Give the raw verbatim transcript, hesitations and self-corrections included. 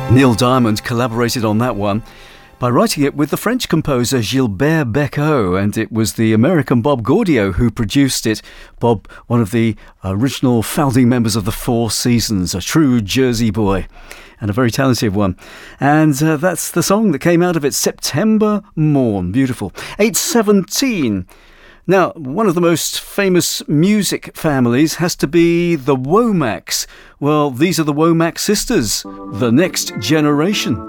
Neil Diamond collaborated on that one by writing it with the French composer Gilbert Bécaud, and it was the American Bob Gaudio who produced it. Bob, one of the original founding members of the Four Seasons, a true Jersey boy, and a very talented one. And uh, that's the song that came out of it, September Morn. Beautiful. eight seventeen. Now, one of the most famous music families has to be the Womacs. Well, these are the Womack sisters, the next generation.